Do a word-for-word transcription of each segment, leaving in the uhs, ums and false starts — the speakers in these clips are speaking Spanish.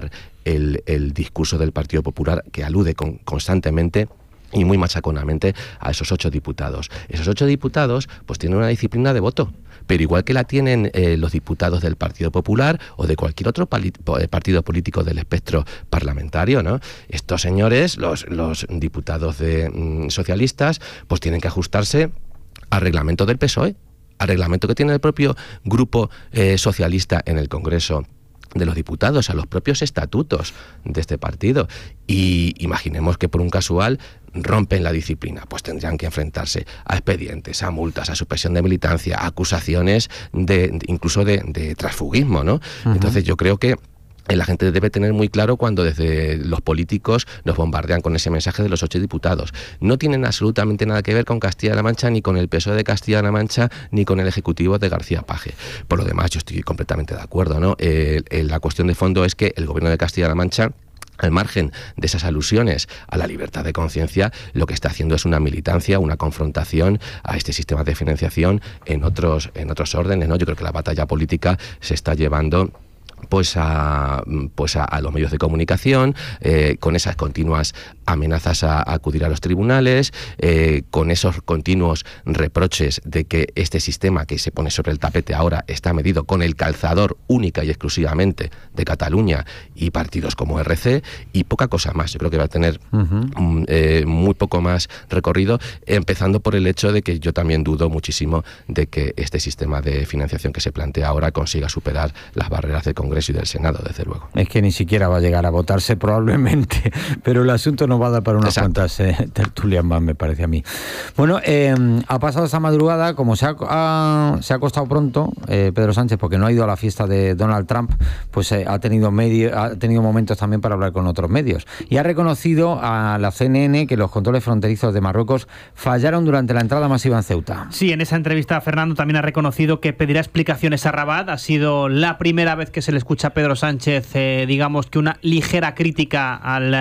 escuchar el, el discurso del Partido Popular, que alude con, constantemente y muy machaconamente a esos ocho diputados. Esos ocho diputados pues tienen una disciplina de voto, pero igual que la tienen eh, los diputados del Partido Popular o de cualquier otro pali- partido político del espectro parlamentario, ¿no? Estos señores, los, los diputados de, mm, socialistas, pues tienen que ajustarse al reglamento del P S O E, al reglamento que tiene el propio grupo eh, socialista en el Congreso de los Diputados, a los propios estatutos de este partido. Y imaginemos que por un casual rompen la disciplina, pues tendrían que enfrentarse a expedientes, a multas, a suspensión de militancia, a acusaciones de, de incluso de, de transfugismo, ¿no? Uh-huh. Entonces yo creo que la gente debe tener muy claro cuando desde los políticos nos bombardean con ese mensaje de los ocho diputados. No tienen absolutamente nada que ver con Castilla-La Mancha, ni con el P S O E de Castilla-La Mancha, ni con el Ejecutivo de García Paje. Por lo demás, yo estoy completamente de acuerdo, ¿no? Eh, eh, la cuestión de fondo es que el Gobierno de Castilla-La Mancha, al margen de esas alusiones a la libertad de conciencia, lo que está haciendo es una militancia, una confrontación a este sistema de financiación en otros, en otros órdenes, ¿no? Yo creo que la batalla política se está llevando pues a pues a, a los medios de comunicación, eh, con esas continuas amenazas a, a acudir a los tribunales, eh, con esos continuos reproches de que este sistema que se pone sobre el tapete ahora está medido con el calzador única y exclusivamente de Cataluña y partidos como R C, y poca cosa más. Yo creo que va a tener uh-huh. um, eh, muy poco más recorrido, empezando por el hecho de que yo también dudo muchísimo de que este sistema de financiación que se plantea ahora consiga superar las barreras del Congreso y del Senado, desde luego. Es que ni siquiera va a llegar a votarse probablemente, pero el asunto no va a dar para unas Exacto. cuantas eh, tertulias más, me parece a mí. Bueno, eh, ha pasado esta madrugada, como se ha, ha, se ha acostado pronto eh, Pedro Sánchez, porque no ha ido a la fiesta de Donald Trump, pues eh, ha tenido medio, ha tenido momentos también para hablar con otros medios. Y ha reconocido a la C N N que los controles fronterizos de Marruecos fallaron durante la entrada masiva en Ceuta. Sí, en esa entrevista Fernando también ha reconocido que pedirá explicaciones a Rabat. Ha sido la primera vez que se le escucha a Pedro Sánchez, eh, digamos que una ligera crítica al,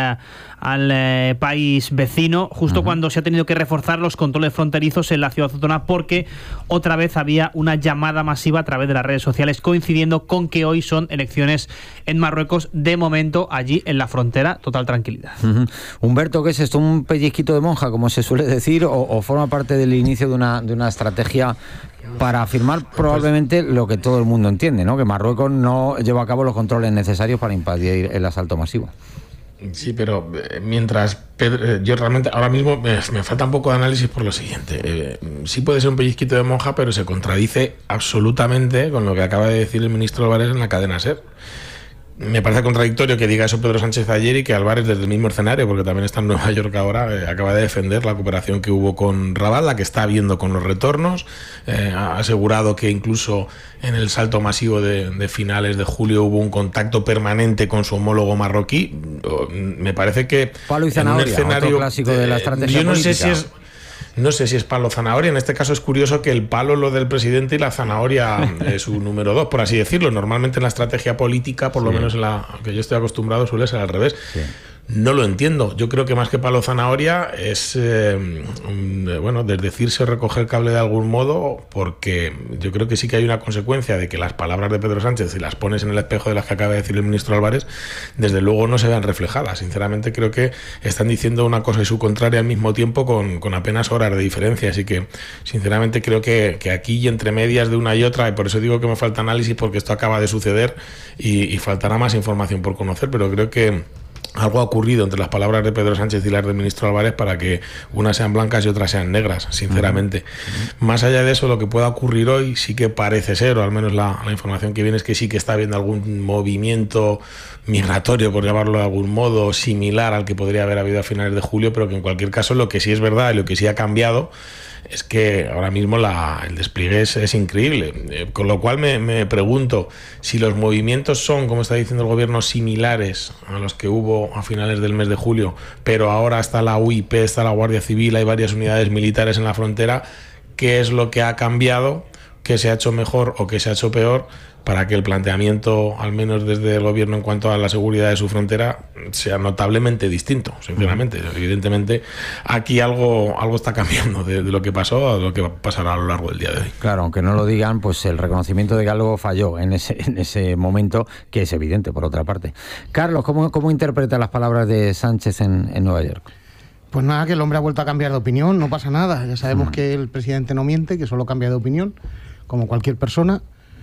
al eh, país vecino, justo uh-huh. cuando se ha tenido que reforzar los controles fronterizos en la ciudad autónoma, porque otra vez había una llamada masiva a través de las redes sociales, coincidiendo con que hoy son elecciones en Marruecos. De momento, allí en la frontera, total tranquilidad. Uh-huh. Humberto, ¿qué es esto? ¿Un pellizquito de monja, como se suele decir, o, o forma parte del inicio de una, de una estrategia para afirmar probablemente lo que todo el mundo entiende, ¿no? Que Marruecos no lleva a cabo los controles necesarios para impedir el asalto masivo? Sí, pero mientras Pedro, yo realmente ahora mismo me, me falta un poco de análisis por lo siguiente. Eh, sí puede ser un pellizquito de monja, pero se contradice absolutamente con lo que acaba de decir el ministro Álvarez en la cadena SER. Me parece contradictorio que diga eso Pedro Sánchez ayer y que Álvarez, desde el mismo escenario, porque también está en Nueva York ahora, eh, acaba de defender la cooperación que hubo con Rabat, la que está habiendo con los retornos. Eh, ha asegurado que incluso en el salto masivo de, de finales de julio hubo un contacto permanente con su homólogo marroquí. Me parece que Palo y zanahoria, en un escenario, otro clásico de la estrategia yo no política. sé si es No sé si es palo o zanahoria. En este caso es curioso que el palo lo del presidente y la zanahoria es su número dos, por así decirlo. Normalmente en la estrategia política, por sí. lo menos en la que yo estoy acostumbrado, suele ser al revés. Sí. No lo entiendo. Yo creo que más que palo zanahoria es, eh, bueno, desdecirse o recoger cable de algún modo, porque yo creo que sí que hay una consecuencia de que las palabras de Pedro Sánchez, si las pones en el espejo de las que acaba de decir el ministro Álvarez, desde luego no se vean reflejadas. Sinceramente creo que están diciendo una cosa y su contraria al mismo tiempo con, con apenas horas de diferencia. Así que, sinceramente, creo que, que aquí y entre medias de una y otra, y por eso digo que me falta análisis, porque esto acaba de suceder y, y faltará más información por conocer, pero creo que algo ha ocurrido entre las palabras de Pedro Sánchez y las del ministro Álvarez para que unas sean blancas y otras sean negras, sinceramente. Uh-huh. Más allá de eso, lo que pueda ocurrir hoy sí que parece ser, o al menos la, la información que viene es que sí que está habiendo algún movimiento migratorio, por llamarlo de algún modo, similar al que podría haber habido a finales de julio, pero que en cualquier caso lo que sí es verdad y lo que sí ha cambiado es que ahora mismo la, el despliegue es, es increíble, eh, con lo cual me, me pregunto si los movimientos son, como está diciendo el gobierno, similares a los que hubo a finales del mes de julio, pero ahora está la U I P, está la Guardia Civil, hay varias unidades militares en la frontera. ¿Qué es lo que ha cambiado qué se ha hecho mejor o qué se ha hecho peor para que el planteamiento, al menos desde el gobierno en cuanto a la seguridad de su frontera, sea notablemente distinto, sinceramente. Uh-huh. Evidentemente, aquí algo, algo está cambiando de, de lo que pasó a lo que pasará a lo largo del día de hoy. Claro, aunque no lo digan, pues el reconocimiento de que algo falló en ese, en ese momento, que es evidente, por otra parte. Carlos, ¿cómo, cómo interpreta las palabras de Sánchez en, en Nueva York? Pues nada, que el hombre ha vuelto a cambiar de opinión, no pasa nada. Ya sabemos uh-huh. que el presidente no miente, que solo cambia de opinión, como cualquier persona.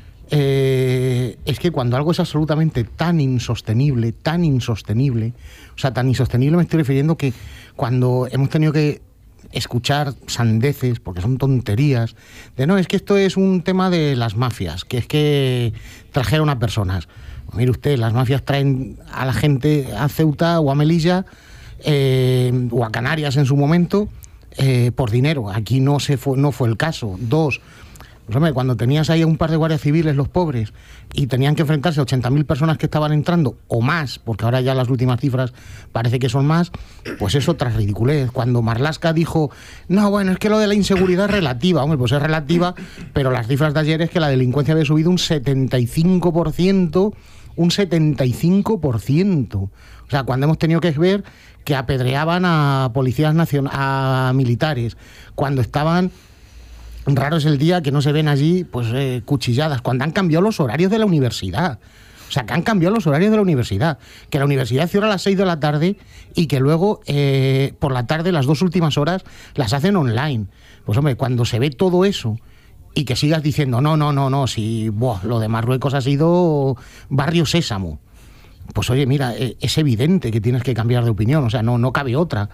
Eh, es que cuando algo es absolutamente tan insostenible, tan insostenible, o sea, tan insostenible me estoy refiriendo que cuando hemos tenido que escuchar sandeces, porque son tonterías, de no, es que esto es un tema de las mafias, que es que trajeron a personas. Mire usted, las mafias traen a la gente a Ceuta o a Melilla eh, o a Canarias en su momento eh, por dinero. Aquí no, se fue, no fue el caso. Dos, pues hombre, cuando tenías ahí a un par de guardias civiles, los pobres, y tenían que enfrentarse a ochenta mil personas que estaban entrando, o más, porque ahora ya las últimas cifras parece que son más, pues es otra ridiculez. Cuando Marlaska dijo, no, bueno, es que lo de la inseguridad es relativa, hombre, pues es relativa, pero las cifras de ayer es que la delincuencia había subido un setenta y cinco por ciento, un setenta y cinco por ciento. O sea, cuando hemos tenido que ver que apedreaban a policías nacionales, a militares, cuando estaban... Raro es el día que no se ven allí pues eh, cuchilladas, cuando han cambiado los horarios de la universidad. O sea, que han cambiado los horarios de la universidad. Que la universidad cierra a las seis de la tarde y que luego eh, por la tarde las dos últimas horas las hacen online. Pues hombre, cuando se ve todo eso y que sigas diciendo, no, no, no, no, si buah, lo de Marruecos ha sido Barrio Sésamo. Pues oye, mira, eh, es evidente que tienes que cambiar de opinión, o sea, no, no cabe otra.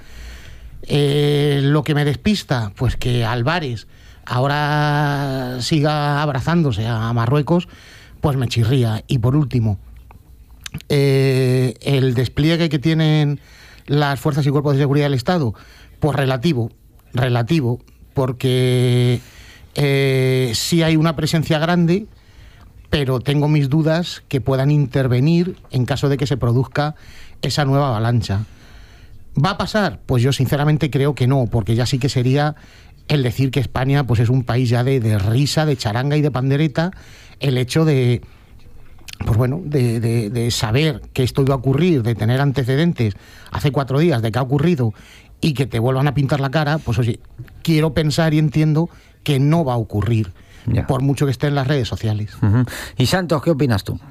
Eh, lo que me despista, pues que Álvarez ahora siga abrazándose a Marruecos, pues me chirría. Y por último, eh, el despliegue que tienen las fuerzas y cuerpos de seguridad del Estado, pues relativo, relativo, porque eh, sí hay una presencia grande, pero tengo mis dudas que puedan intervenir en caso de que se produzca esa nueva avalancha. ¿Va a pasar? Pues yo sinceramente creo que no, porque ya sí que sería el decir que España pues es un país ya de, de risa, de charanga y de pandereta, el hecho de, pues bueno, de, de, de saber que esto iba a ocurrir, de tener antecedentes hace cuatro días de que ha ocurrido y que te vuelvan a pintar la cara, pues oye, quiero pensar y entiendo que no va a ocurrir, ya. Por mucho que esté en las redes sociales. Uh-huh. Y Santos, ¿qué opinas tú?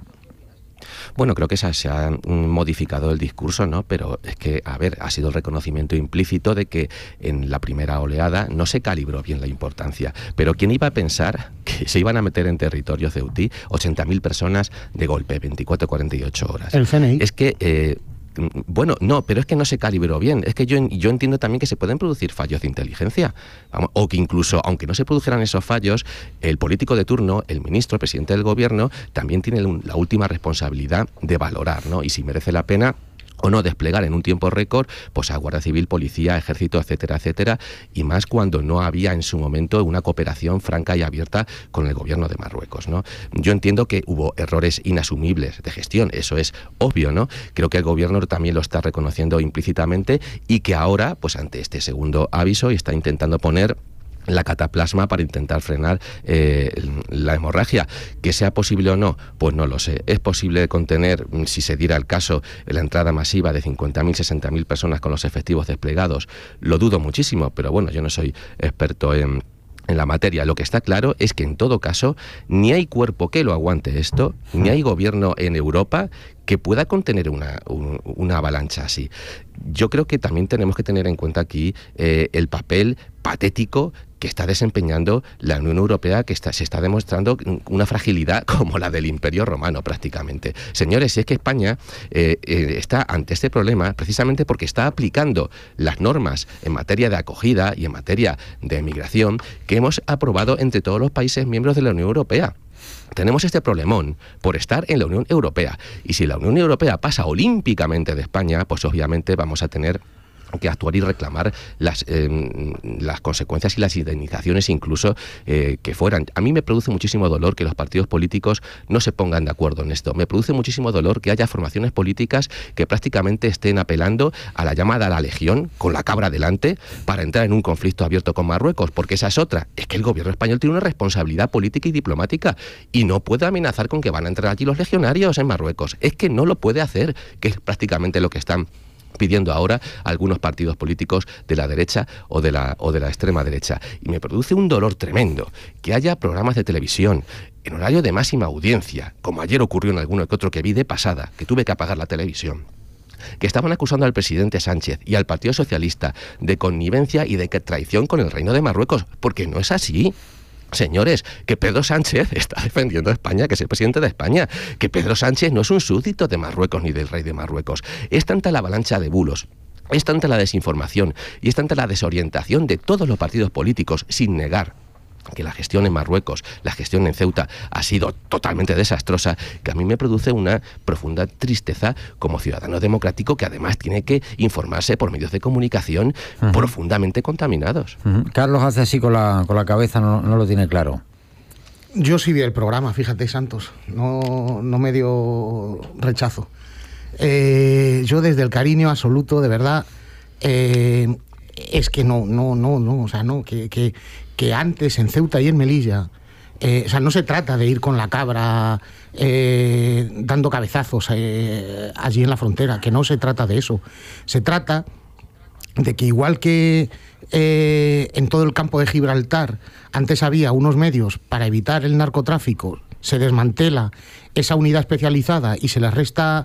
Bueno, creo que se, se ha modificado el discurso, ¿no? Pero es que, a ver, ha sido el reconocimiento implícito de que en la primera oleada no se calibró bien la importancia. Pero ¿quién iba a pensar que se iban a meter en territorio ceutí ochenta mil personas de golpe, veinticuatro a cuarenta y ocho horas? El C N I. Es que... Eh, Bueno, no, pero es que no se calibró bien. Es que yo, yo entiendo también que se pueden producir fallos de inteligencia. Vamos, o que incluso, aunque no se produjeran esos fallos, el político de turno, el ministro, el presidente del gobierno, también tiene la última responsabilidad de valorar, ¿no? Y si merece la pena o no desplegar en un tiempo récord pues a Guardia Civil, Policía, Ejército, etcétera, etcétera, y más cuando no había en su momento una cooperación franca y abierta con el gobierno de Marruecos, ¿no? Yo entiendo que hubo errores inasumibles de gestión, eso es obvio, ¿no? Creo que el gobierno también lo está reconociendo implícitamente y que ahora, pues ante este segundo aviso, está intentando poner la cataplasma para intentar frenar eh, la hemorragia. ¿Que sea posible o no? Pues no lo sé. ¿Es posible contener, si se diera el caso, la entrada masiva de cincuenta mil, sesenta mil personas con los efectivos desplegados? Lo dudo muchísimo, pero bueno, yo no soy experto en... en la materia. Lo que está claro es que en todo caso ni hay cuerpo que lo aguante esto, ni hay gobierno en Europa que pueda contener una, un, una avalancha así. Yo creo que también tenemos que tener en cuenta aquí eh, el papel patético que está desempeñando la Unión Europea, que está, se está demostrando una fragilidad como la del Imperio Romano prácticamente. Señores, si es que España eh, eh, está ante este problema precisamente porque está aplicando las normas en materia de acogida y en materia de migración que hemos aprobado entre todos los países miembros de la Unión Europea. Tenemos este problemón por estar en la Unión Europea. Y si la Unión Europea pasa olímpicamente de España, pues obviamente vamos a tener que actuar y reclamar las, eh, las consecuencias y las indemnizaciones incluso eh, que fueran. A mí me produce muchísimo dolor que los partidos políticos no se pongan de acuerdo en esto. Me produce muchísimo dolor que haya formaciones políticas que prácticamente estén apelando a la llamada a la legión, con la cabra delante, para entrar en un conflicto abierto con Marruecos, porque esa es otra. Es que el gobierno español tiene una responsabilidad política y diplomática y no puede amenazar con que van a entrar allí los legionarios en Marruecos. Es que no lo puede hacer, que es prácticamente lo que están pidiendo ahora algunos partidos políticos de la derecha o de la, o de la extrema derecha. Y me produce un dolor tremendo que haya programas de televisión en horario de máxima audiencia, como ayer ocurrió en alguno que otro que vi de pasada, que tuve que apagar la televisión, que estaban acusando al presidente Sánchez y al Partido Socialista de connivencia y de traición con el Reino de Marruecos, porque no es así. Señores, que Pedro Sánchez está defendiendo a España, que es el presidente de España, que Pedro Sánchez no es un súbdito de Marruecos ni del rey de Marruecos. Es tanta la avalancha de bulos, es tanta la desinformación y es tanta la desorientación de todos los partidos políticos, sin negar que la gestión en Marruecos, la gestión en Ceuta ha sido totalmente desastrosa, que a mí me produce una profunda tristeza como ciudadano democrático que además tiene que informarse por medios de comunicación uh-huh. profundamente contaminados. Uh-huh. Carlos hace así con la, con la cabeza, no, no lo tiene claro. Yo sí vi el programa, fíjate, Santos, no, no me dio rechazo. Eh, yo desde el cariño absoluto, de verdad, eh, es que no, no, no, no, o sea, no, que... que que antes en Ceuta y en Melilla, eh, o sea, no se trata de ir con la cabra eh, dando cabezazos eh, allí en la frontera, que no se trata de eso. Se trata de que igual que eh, en todo el campo de Gibraltar antes había unos medios para evitar el narcotráfico, se desmantela esa unidad especializada y se les resta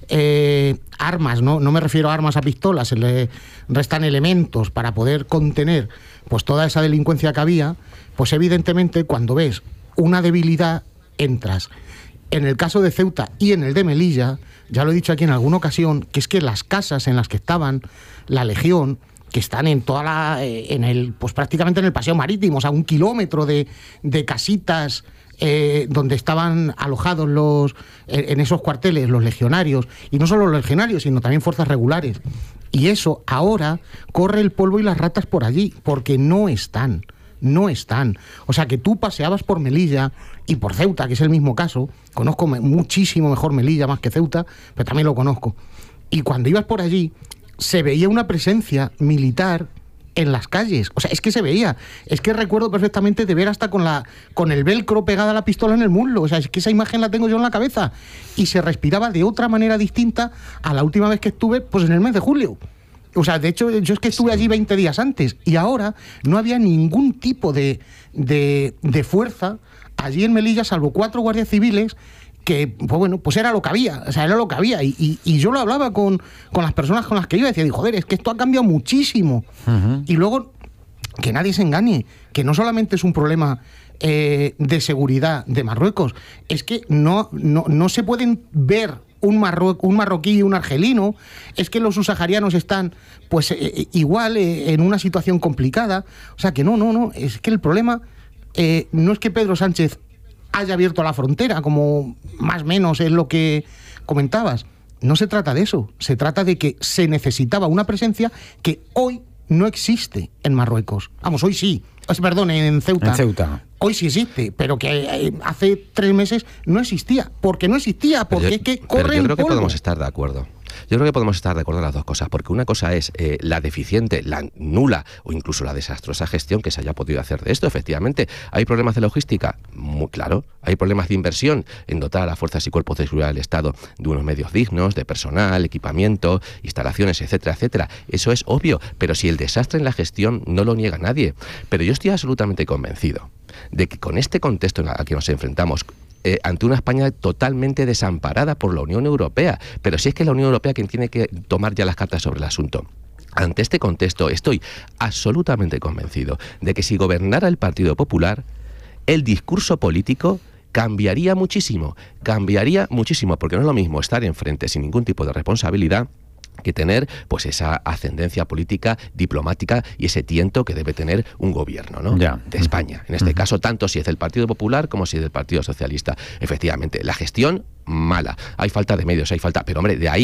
eh, armas, ¿no? No me refiero a armas a pistolas, se le restan elementos para poder contener pues toda esa delincuencia que había, pues evidentemente cuando ves una debilidad entras. En el caso de Ceuta y en el de Melilla, ya lo he dicho aquí en alguna ocasión, que es que las casas en las que estaban la Legión, que están en toda la, en el, pues prácticamente en el paseo marítimo, o sea, un kilómetro de, de casitas eh, donde estaban alojados los, en esos cuarteles los legionarios, y no solo los legionarios, sino también fuerzas regulares. Y eso ahora corre el polvo y las ratas por allí, porque no están, no están. O sea, que tú paseabas por Melilla y por Ceuta, que es el mismo caso, conozco muchísimo mejor Melilla más que Ceuta, pero también lo conozco. Y cuando ibas por allí, se veía una presencia militar en las calles. O sea, es que se veía. Es que recuerdo perfectamente de ver hasta con la con el velcro pegada a la pistola en el muslo. O sea, es que esa imagen la tengo yo en la cabeza. Y se respiraba de otra manera distinta a la última vez que estuve, pues en el mes de julio. O sea, de hecho, yo es que estuve allí veinte días antes y ahora no había ningún tipo de, de, de fuerza allí en Melilla, salvo cuatro guardias civiles que, pues bueno, pues era lo que había, o sea, era lo que había. Y, y, y yo lo hablaba con, con las personas con las que iba y decía, joder, es que esto ha cambiado muchísimo. Uh-huh. Y luego, que nadie se engañe, que no solamente es un problema eh, de seguridad de Marruecos, es que no, no, no se pueden ver un, marro, un marroquí y un argelino, es que los subsaharianos están pues eh, igual eh, en una situación complicada. O sea, que no, no, no, es que el problema eh, no es que Pedro Sánchez haya abierto la frontera, como más o menos es lo que comentabas. No se trata de eso, se trata de que se necesitaba una presencia que hoy no existe en Marruecos. Vamos, hoy sí, perdón, en Ceuta. En Ceuta. Hoy sí existe, pero que hace tres meses no existía. Porque no existía, porque yo, es que corre pero yo el creo que polvo. podemos estar de acuerdo. Yo creo que podemos estar de acuerdo en las dos cosas, porque una cosa es eh, la deficiente, la nula o incluso la desastrosa gestión que se haya podido hacer de esto. Efectivamente, ¿hay problemas de logística? Muy claro. ¿Hay problemas de inversión en dotar a las fuerzas y cuerpos de seguridad del Estado de unos medios dignos, de personal, equipamiento, instalaciones, etcétera, etcétera? Eso es obvio, pero si el desastre en la gestión no lo niega nadie. Pero yo estoy absolutamente convencido de que con este contexto al que nos enfrentamos, Eh, ante una España totalmente desamparada por la Unión Europea, pero si es que es la Unión Europea quien tiene que tomar ya las cartas sobre el asunto. Ante este contexto estoy absolutamente convencido de que si gobernara el Partido Popular, el discurso político cambiaría muchísimo, cambiaría muchísimo, porque no es lo mismo estar enfrente sin ningún tipo de responsabilidad que tener pues esa ascendencia política, diplomática y ese tiento que debe tener un gobierno, ¿no? Ya. De España. En este uh-huh. caso, tanto si es del Partido Popular como si es del Partido Socialista. Efectivamente, la gestión mala. Hay falta de medios, hay falta... Pero, hombre, de ahí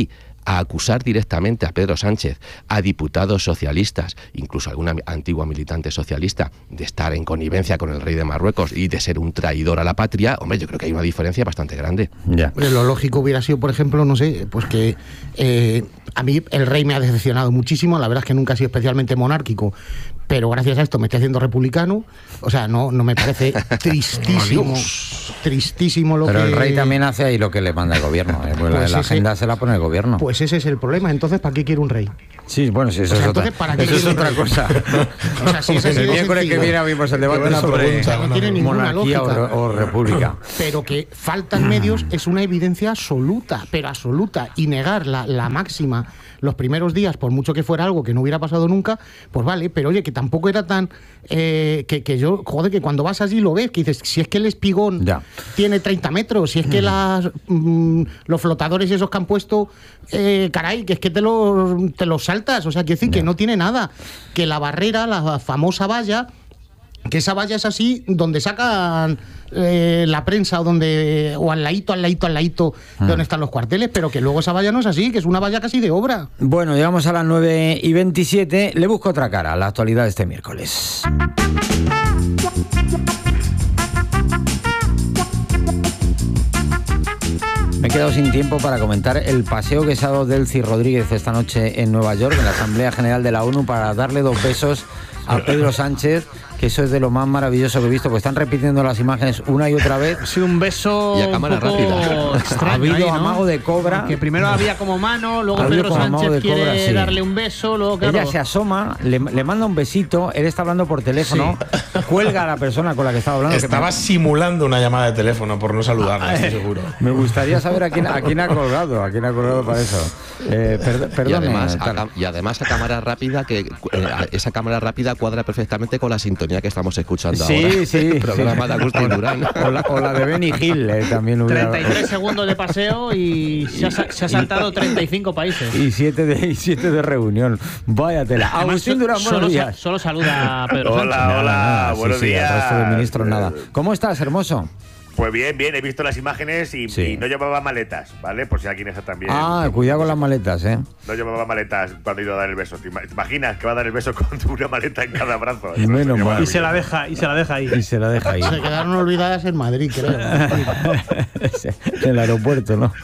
a acusar directamente a Pedro Sánchez, a diputados socialistas, incluso alguna antigua militante socialista, de estar en connivencia con el rey de Marruecos y de ser un traidor a la patria, hombre, yo creo que hay una diferencia bastante grande. Ya. Lo lógico hubiera sido, por ejemplo, no sé, pues que eh, a mí el rey me ha decepcionado muchísimo, la verdad es que nunca ha sido especialmente monárquico, pero gracias a esto me estoy haciendo republicano, o sea, no, no me parece tristísimo, tristísimo lo pero que... Pero el rey también hace ahí lo que le manda el gobierno, ¿eh? Pues pues la, la ese, agenda se la pone el gobierno. Pues ese es el problema, entonces ¿para qué quiere un rey? Sí, bueno, sí, eso o sea, es otra, ¿para qué eso es otra cosa. O sea, si es así el de miércoles sencillo. que viene abrimos el debate buena sobre pregunta, no tiene ninguna monarquía lógica. o, o república. Pero que faltan medios es una evidencia absoluta, pero absoluta. Y negar la, la máxima los primeros días, por mucho que fuera algo que no hubiera pasado nunca, pues vale, pero oye, que tampoco era tan... Eh, que, que yo, joder, que cuando vas allí lo ves, que dices, si es que el espigón ya. tiene treinta metros, si es que las, mm, los flotadores esos que han puesto, eh, caray, que es que te los, te los saltas, o sea, quiero decir ya. que no tiene nada, que la barrera, la famosa valla, que esa valla es así, donde sacan eh, la prensa o donde o al ladito, al ladito, al ladito de donde están los cuarteles, pero que luego esa valla no es así, que es una valla casi de obra. Bueno, llegamos a las nueve y veintisiete. Le busco otra cara a la actualidad de este miércoles. Me he quedado sin tiempo para comentar el paseo que se ha dado Delcy Rodríguez esta noche en Nueva York, en la Asamblea General de la ONU, para darle dos besos a Pedro Sánchez, que eso es de lo más maravilloso que he visto, porque están repitiendo las imágenes una y otra vez. Sí, un beso y a cámara un poco rápida. extraño. Ha habido ahí, ¿no? amago de cobra. Que primero había como mano, luego Ha habido Pedro como amago Sánchez de cobra, quiere sí. darle un beso, luego claro. Ella se asoma, le, le manda un besito, él está hablando por teléfono, cuelga a la persona con la que estaba hablando. que Estaba me- simulando una llamada de teléfono por no saludarla, estoy seguro. Me gustaría saber a quién, a quién ha colgado, a quién ha colgado para eso. Eh, per- Y perdone, además, a, tal. cam- y además a cámara rápida, que eh, a- esa cámara rápida cuadra perfectamente con la sintonía que estamos escuchando Sí, ahora. sí, El programa sí. de Agustín Durán. O la, o la de Benny Hill eh, también hubiera. treinta y tres segundos de paseo y se ha, sa- se ha saltado treinta y cinco países. Y siete de, y siete de reunión. Vaya tela. Además, Agustín so- Durán, solo, buenos sa- días. solo saluda a Pedro Sánchez. Hola, hola, Nada, buenos sí, sí, días. al resto de ministros nada. ¿Cómo estás, hermoso? Pues bien, bien, he visto las imágenes y, Sí. y no llevaba maletas, ¿vale? Por si alguien está también. Ah, cuidado con las maletas, ¿eh? No llevaba maletas cuando he ido a dar el beso. ¿Te ima- te imaginas que va a dar el beso con una maleta en cada brazo? Eso Menos sería mal. Y se la maravilloso. deja, y se la deja ahí. Y se la deja ahí. Se quedaron olvidadas en Madrid, creo. En el aeropuerto, ¿no?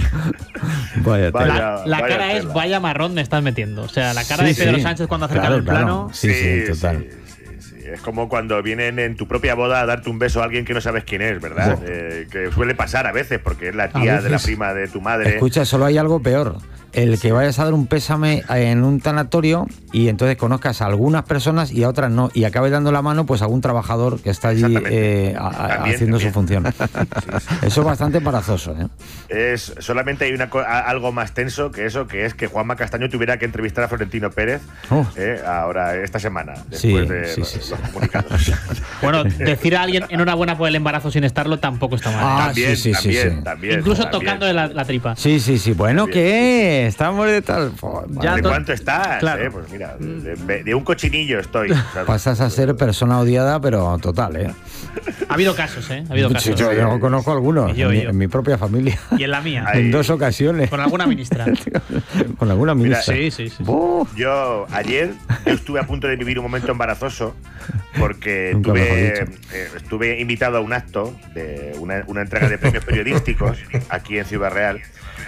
Vaya tela. Vaya. La, la vaya cara es tela. vaya marrón me estás metiendo. O sea, la cara Sí, de Pedro sí. Sánchez cuando acerca Claro, el claro. plano. Sí, sí, total. Sí, sí, sí. Es como cuando vienen en tu propia boda a darte un beso a alguien que no sabes quién es, ¿verdad? Buah. Eh, que suele pasar a veces, porque es la A tía de la veces. prima de tu madre. Escucha, solo hay algo peor. El que vayas a dar un pésame en un tanatorio y entonces conozcas a algunas personas y a otras no, y acabes dando la mano pues a algún trabajador que está allí Exactamente. eh, a- a- También, haciendo también. su función. Eso es bastante embarazoso, ¿eh? Es, solamente hay una, co- a- algo más tenso que eso, que es que Juanma Castaño tuviera que entrevistar a Florentino Pérez Oh. eh, ahora, esta semana, Sí, después de sí, los, sí, sí. los comunicados. Bueno, decir a alguien enhorabuena por el embarazo sin estarlo tampoco está mal. Ah, también, sí, sí, sí, también, sí. también, Incluso también. tocándole la, la tripa. Sí, sí, sí. Bueno, Bien. ¿qué? Estamos de tal. Ya ¿De to- cuánto estás? Claro. eh? Pues mira, de, de un cochinillo estoy. ¿sabes? Pasas a ser persona odiada, pero total, ¿eh? Ha habido casos, ¿eh? Ha habido Sí, casos. yo, yo conozco algunos Y yo, en, y mi, yo. en mi propia familia. Y en la mía. Ay. En dos ocasiones. Con alguna ministra. Con alguna Mira, ministra. Sí, sí, sí. Buh. Yo ayer yo estuve a punto de vivir un momento embarazoso porque Nunca mejor tuve, dicho. eh, estuve invitado a un acto de una, una entrega de premios periodísticos aquí en Ciudad Real.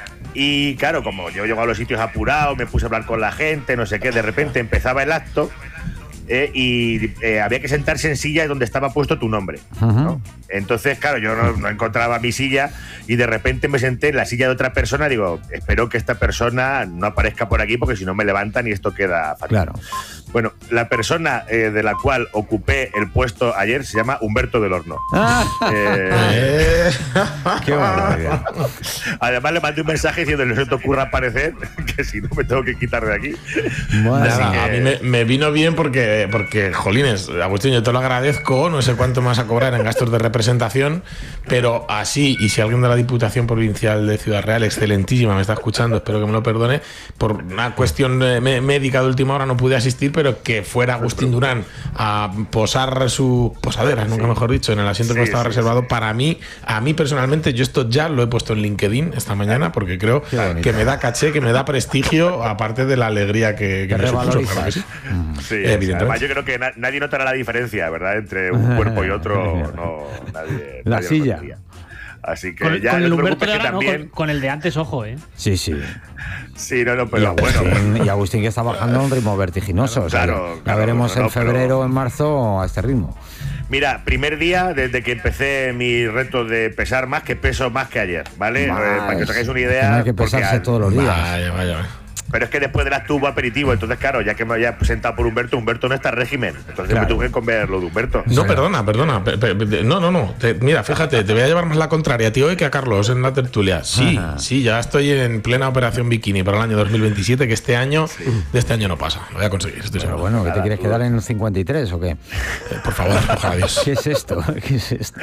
Y claro, como yo llego a los sitios apurado, me puse a hablar con la gente, no sé qué, de repente empezaba el acto eh, y eh, había que sentarse en sillas donde estaba puesto tu nombre, ¿no? Entonces, claro, yo no, no encontraba mi silla y de repente me senté en la silla de otra persona. Digo, espero que esta persona no aparezca por aquí porque si no me levantan y esto queda fatal. Claro. Bueno, la persona eh, de la cual ocupé el puesto ayer se llama Humberto del Horno. Ah, Eh, Eh, qué barbaridad. además le mandé un mensaje diciendo no se te ocurra aparecer, que si no me tengo que quitar de aquí. Madre Así nada, que- a mí me, me vino bien porque, porque, jolines, Agustín, yo te lo agradezco, no sé cuánto me vas a cobrar en gastos de representación, pero así, y si alguien de la Diputación Provincial de Ciudad Real, excelentísima, me está escuchando, espero que me lo perdone, por una cuestión eh, me- médica de última hora no pude asistir, pero que fuera Agustín Durán a posar su posadera, nunca sí. mejor dicho, en el asiento sí, que estaba sí, reservado, sí. para mí, a mí personalmente, yo esto ya lo he puesto en LinkedIn esta mañana porque creo que me da caché, que me da prestigio, aparte de la alegría que, que me supuso. Claro que sí. Sí, evidentemente. Además, yo creo que na nadie notará la diferencia, ¿verdad? Entre un cuerpo y otro, no, nadie. La nadie silla. Así que con, ya con no el te Humberto preocupes de que ahora, también. ¿no? Con, con el de antes, ojo, ¿eh? Sí, sí. Sí, no, no, pero y Agustín, bueno. Y Agustín que está bajando a un ritmo vertiginoso. Claro, o sea, claro, ya claro, veremos no, en febrero o pero... en marzo a este ritmo. Mira, primer día desde que empecé mi reto de pesar más, que peso más que ayer, ¿vale? Eh, para que os hagáis una idea. Tiene que pesarse al... todos los días. Vaya, vaya. Pero es que después de las tuvo aperitivo, entonces claro, ya que me había presentado por Humberto, Humberto no está en régimen. Entonces claro. me tuve que comer lo de Humberto. No, perdona, perdona. Pe, pe, pe, no, no, no. Te, mira, fíjate, te voy a llevar más la contraria, tío, que a Carlos en la tertulia. Sí, Ajá. sí, ya estoy en plena operación bikini para el año dos mil veintisiete, que este año, sí. de este año no pasa. Lo voy a conseguir, estoy Pero seguro. bueno, ¿qué te quieres quedar en el cincuenta y tres o qué? Eh, por favor, ojalá Dios. ¿Qué es esto? ¿Qué es esto?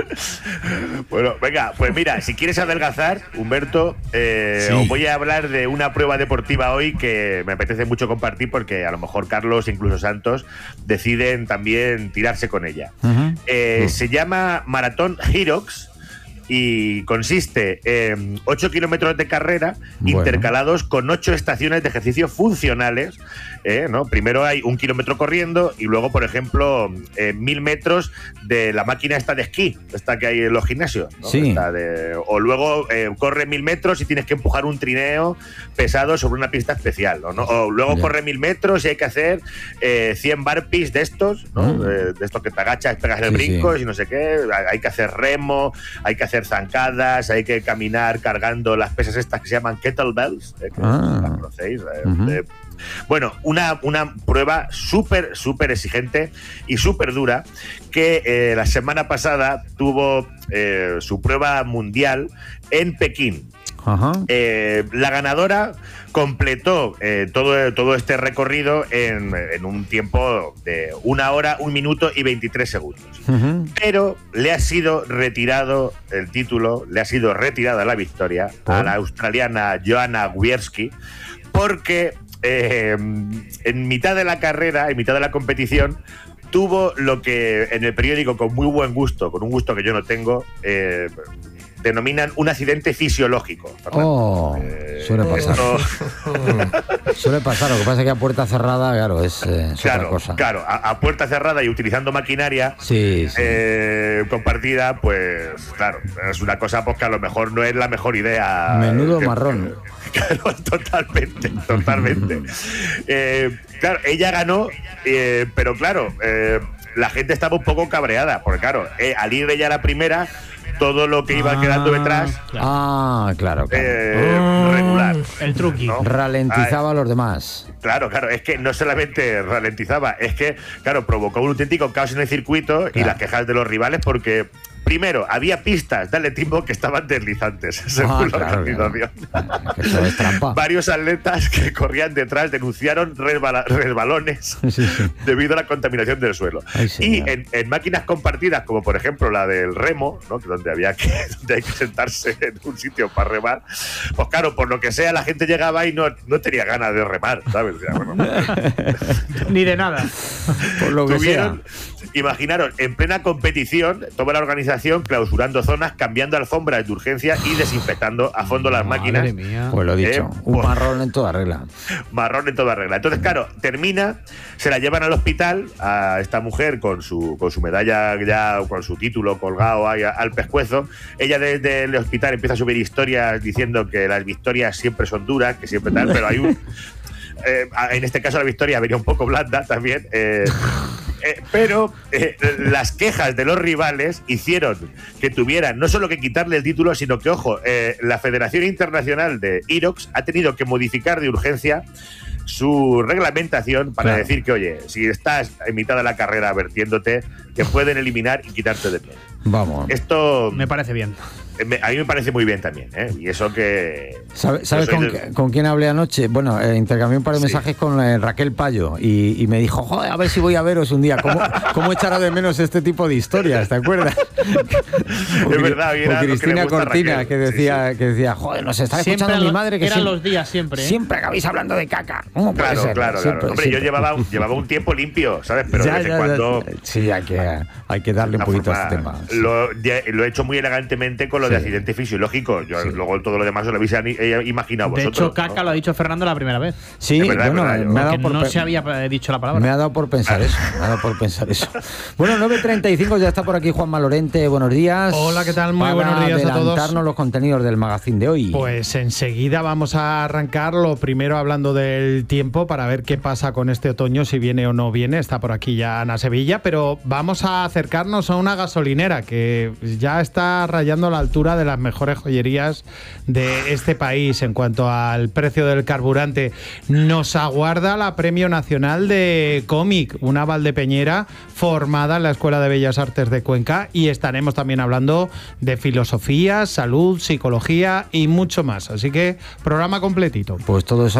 Bueno, venga, pues mira, si quieres adelgazar, Humberto, eh, sí. os voy a hablar de una prueba deportiva hoy que me apetece mucho compartir porque a lo mejor Carlos, incluso Santos, deciden también tirarse con ella. Uh-huh. eh, uh-huh. Se llama Maratón Hyrox y consiste en ocho kilómetros de carrera bueno. intercalados con ocho estaciones de ejercicio funcionales. Eh, ¿no? Primero hay un kilómetro corriendo y luego, por ejemplo, eh, mil metros de la máquina esta de esquí, esta que hay en los gimnasios. ¿no? Sí. Esta de, o luego eh, corre mil metros y tienes que empujar un trineo pesado sobre una pista especial. ¿no? O luego yeah. corre mil metros y hay que hacer eh, cien burpees de estos, ¿no? Mm. de, de estos que te agachas, pegas el sí, brinco sí. y no sé qué. Hay que hacer remo, hay que hacer zancadas, hay que caminar cargando las pesas estas que se llaman kettlebells, eh, que ah. las conocéis. Eh, uh-huh. eh, Bueno, una, una prueba súper, súper exigente y súper dura que eh, la semana pasada tuvo eh, su prueba mundial en Pekín. Ajá. Eh, la ganadora completó eh, todo, todo este recorrido en, en un tiempo de una hora, un minuto y veintitrés segundos. Uh-huh. Pero le ha sido retirado el título, le ha sido retirada la victoria ¿Por? a la australiana Joanna Wierski porque... Eh, en mitad de la carrera, en mitad de la competición, tuvo lo que en el periódico, con muy buen gusto, con un gusto que yo no tengo, eh, denominan un accidente fisiológico. Oh, eh, suele pasar. Esto... suele pasar, lo que pasa es que a puerta cerrada, claro, es, eh, es claro, otra cosa. Claro, a, a puerta cerrada y utilizando maquinaria sí, sí. Eh, compartida, pues claro, es una cosa pues, que a lo mejor no es la mejor idea. Menudo que, marrón. Claro, totalmente, totalmente. eh, claro, ella ganó, eh, pero claro, eh, la gente estaba un poco cabreada, porque claro, eh, al ir ella la primera, todo lo que iba ah, quedando detrás, ah, claro, claro. Eh, oh, regular. El truqui. ¿No? Ralentizaba a los demás. Claro, claro, es que no solamente ralentizaba, es que, claro, provocó un auténtico caos en el circuito claro. y las quejas de los rivales porque... Primero, había pistas de atletismo que estaban deslizantes, según ah, la claro, organización. Claro. Eso es trampa. Varios atletas que corrían detrás denunciaron resbala, resbalones sí, sí. debido a la contaminación del suelo. Ay, y en, en máquinas compartidas, como por ejemplo la del remo, ¿no? donde había que, donde hay que sentarse en un sitio para remar, pues claro, por lo que sea, la gente llegaba y no, no tenía ganas de remar, ¿sabes? O sea, bueno, ni de nada. Por lo que Tuvieron, sea. Imaginaros, en plena competición, toda la organización clausurando zonas, cambiando alfombras de urgencia y desinfectando a fondo las Madre máquinas. Mía. Pues lo he dicho, eh, un pues, marrón en toda regla. Marrón en toda regla. Entonces, claro, termina, se la llevan al hospital a esta mujer con su, con su medalla ya, con su título colgado ahí al pescuezo. Ella desde el hospital empieza a subir historias diciendo que las victorias siempre son duras, que siempre tal, pero hay un... Eh, en este caso la victoria venía un poco blanda también, eh, eh, pero eh, las quejas de los rivales hicieron que tuvieran no solo que quitarle el título, sino que, ojo, eh, la Federación Internacional de Hyrox ha tenido que modificar de urgencia su reglamentación para claro. decir que, oye, si estás en mitad de la carrera vertiéndote, te pueden eliminar y quitarte de medio. Vamos. Esto me parece bien. me, a mí me parece muy bien también, ¿eh? Y eso que... ¿Sabes sabe con, de... con quién hablé anoche? Bueno, eh, intercambié un par de sí. mensajes con eh, Raquel Payo y, y me dijo, joder, a ver si voy a veros un día. ¿Cómo, cómo echará de menos este tipo de historias? ¿Te acuerdas? Es verdad, era o Cristina Cortina, que decía, sí, sí. que decía, joder, nos está siempre escuchando mi madre. Que eran siempre, los días siempre. ¿eh? Siempre acabáis hablando de caca. ¿Cómo puede claro, ser? Claro, siempre, claro. Hombre, siempre. yo llevaba un, llevaba un tiempo limpio, ¿sabes? Pero ya, de vez ya, en cuando... Ya, sí, hay que, hay que darle un poquito a este tema. Sí. Lo, lo he hecho muy elegantemente con lo sí. de accidente fisiológico. Yo sí. luego todo lo demás os lo habéis imaginado de vosotros. De hecho, caca ¿no? lo ha dicho Fernando la primera vez. Sí, verdad, bueno, verdad, me ha dado por no pe- se había dicho la palabra. Me ha dado por pensar eso, me ha dado por pensar eso. Bueno, nueve treinta y cinco, ya está por aquí Juanma Lorente, buenos días. Hola, ¿qué tal? Muy Para buenos días a todos. adelantarnos los contenidos del magazín de hoy. Pues enseguida vamos a arrancar, lo primero hablando del tiempo para ver qué pasa con este otoño, si viene o no viene. Está por aquí ya Ana Sevilla, pero vamos a acercarnos a una gasolinera que ya está rayando la altura de las mejores joyerías de este país en cuanto al precio del carburante. Nos aguarda la Premio Nacional de Cómic, una valdepeñera formada en la Escuela de Bellas Artes de Cuenca, y estaremos también hablando de filosofía, salud, psicología y mucho más. Así que programa completito. Pues todo eso